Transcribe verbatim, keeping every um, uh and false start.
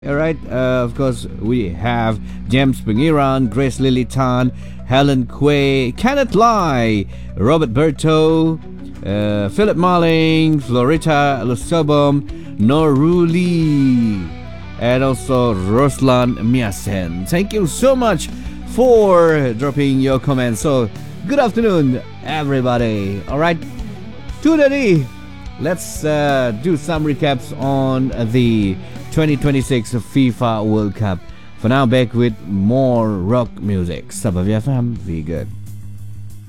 All right. Uh, of course, we have James Pangiran, Grace Lily Tan, Helen Quay, Kenneth Lai, Robert Berto, uh, Philip Marling, Florita Lusobom, Noruli, and also Roslan Miasen. Thank you so much for dropping your comments. So, good afternoon, everybody. All right. Today, let's uh, do some recaps on the twenty twenty-six FIFA World Cup. For now, back with more rock music. Sabah F M, be good.